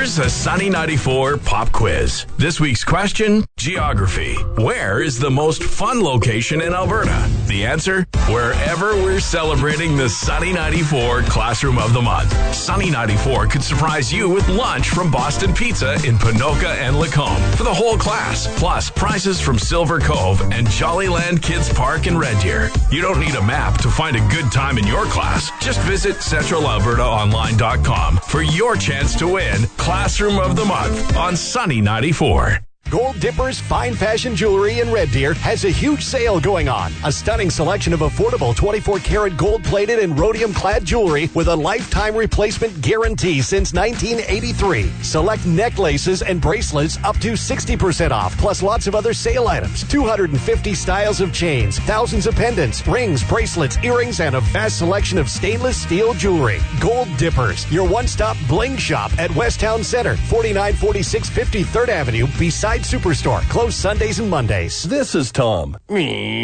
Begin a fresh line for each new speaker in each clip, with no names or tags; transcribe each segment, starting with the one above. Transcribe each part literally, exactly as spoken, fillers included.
Here's a Sunny ninety-four pop quiz. This week's question, geography. Where is the most fun location in Alberta? The answer, wherever we're celebrating the Sunny ninety-four Classroom of the Month. Sunny ninety-four could surprise you with lunch from Boston Pizza in Ponoka and Lacombe for the whole class, plus prizes from Silver Cove and Jollyland Kids Park in Red Deer. You don't need a map to find a good time in your class. Just visit central alberta online dot com for your chance to win Classroom of the Month on Sunny ninety-four.
Gold Dippers Fine Fashion Jewelry in Red Deer has a huge sale going on. A stunning selection of affordable twenty-four karat gold-plated and rhodium-clad jewelry with a lifetime replacement guarantee since nineteen eighty-three. Select necklaces and bracelets up to sixty percent off, plus lots of other sale items. two hundred fifty styles of chains, thousands of pendants, rings, bracelets, earrings, and a vast selection of stainless steel jewelry. Gold Dippers, your one-stop bling shop at Westtown Center, forty-nine forty-six fifty-third Avenue, beside Superstore. Closed Sundays and Mondays.
This is Tom. Tom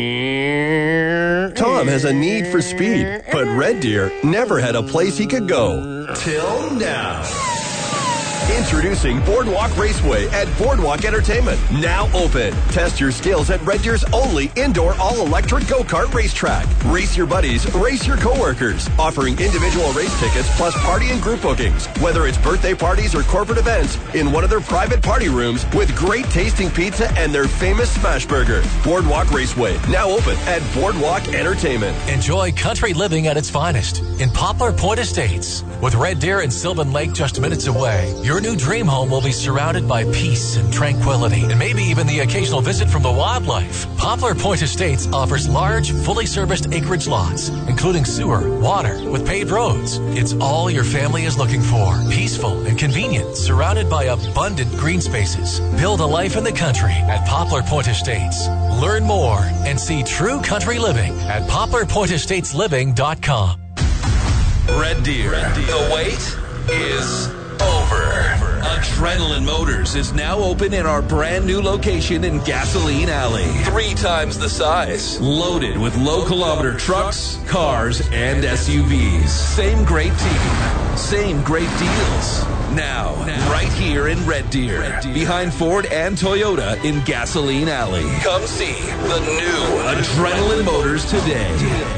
has a need for speed, but Red Deer never had a place he could go. Till now. Introducing Boardwalk Raceway at Boardwalk Entertainment. Now open. Test your skills at Red Deer's only indoor all-electric go-kart racetrack. Race your buddies, race your coworkers. Offering individual race tickets plus party and group bookings. Whether it's birthday parties or corporate events, in one of their private party rooms with great tasting pizza and their famous smash burger. Boardwalk Raceway. Now open at Boardwalk Entertainment.
Enjoy country living at its finest in Poplar Point Estates. With Red Deer and Sylvan Lake just minutes away, your new dream home will be surrounded by peace and tranquility, and maybe even the occasional visit from the wildlife. Poplar Point Estates offers large, fully serviced acreage lots, including sewer, water, with paved roads. It's all your family is looking for. Peaceful and convenient, surrounded by abundant green spaces. Build a life in the country at Poplar Point Estates. Learn more and see true country living at poplar point estates living dot com.
Red Deer. Red Deer. The wait is over. Adrenaline Motors is now open in our brand new location in Gasoline Alley. Three times the size. Loaded with low kilometer trucks, cars, and S U Vs. Same great team. Same great deals. Now, now right here in Red Deer, Red Deer. Behind Ford and Toyota in Gasoline Alley. Come see the new Adrenaline Motors today.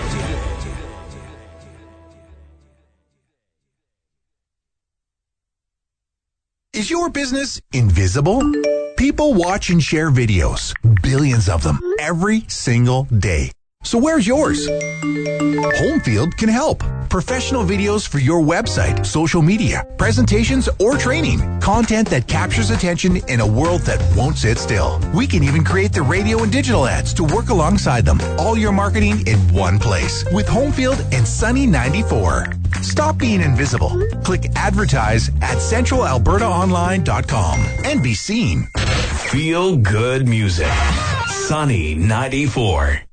Is your business invisible? People watch and share videos, billions of them, every single day. So where's yours? Homefield can help. Professional videos for your website, social media, presentations, or training. Content that captures attention in a world that won't sit still. We can even create the radio and digital ads to work alongside them. All your marketing in one place with Homefield and Sunny ninety-four. Stop being invisible. Click advertise at central alberta online dot com and be seen.
Feel good music. Sunny ninety-four.